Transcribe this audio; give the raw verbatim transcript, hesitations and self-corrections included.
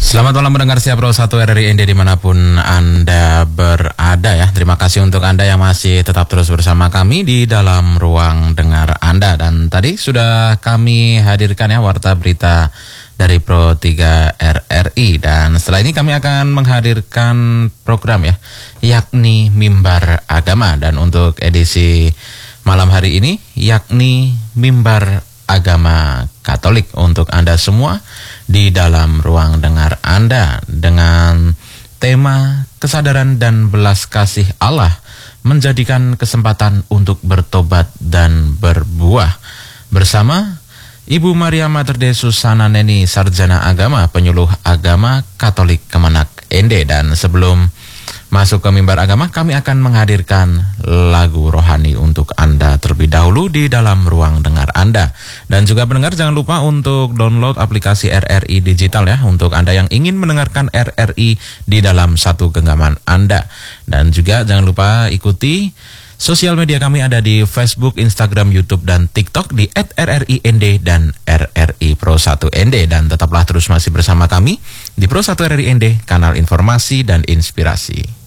Selamat malam mendengar siap Pro satu R R I N D dimanapun Anda berada ya. Terima kasih untuk Anda yang masih tetap terus bersama kami di dalam ruang dengar Anda. Dan tadi sudah kami hadirkan ya warta berita dari Pro tiga R R I. Dan setelah ini kami akan menghadirkan program ya, yakni Mimbar Agama. Dan untuk edisi malam hari ini yakni Mimbar Agama Katolik untuk Anda semua di dalam ruang dengar Anda dengan tema kesadaran dan belas kasih Allah menjadikan kesempatan untuk bertobat dan berbuah bersama Ibu Maria Mater Dei Susana Neni, Sarjana Agama, Penyuluh Agama Katolik Kemenak N D. Dan sebelum masuk ke Mimbar Agama, kami akan menghadirkan lagu rohani untuk Anda terlebih dahulu di dalam ruang dengar Anda. Dan juga pendengar jangan lupa untuk download aplikasi R R I Digital ya, untuk Anda yang ingin mendengarkan R R I di dalam satu genggaman Anda. Dan juga jangan lupa ikuti sosial media kami ada di Facebook, Instagram, YouTube, dan TikTok di et R R I N D dan R R I Pro satu N D. Dan tetaplah terus masih bersama kami di Pro satu R R I N D, kanal informasi dan inspirasi.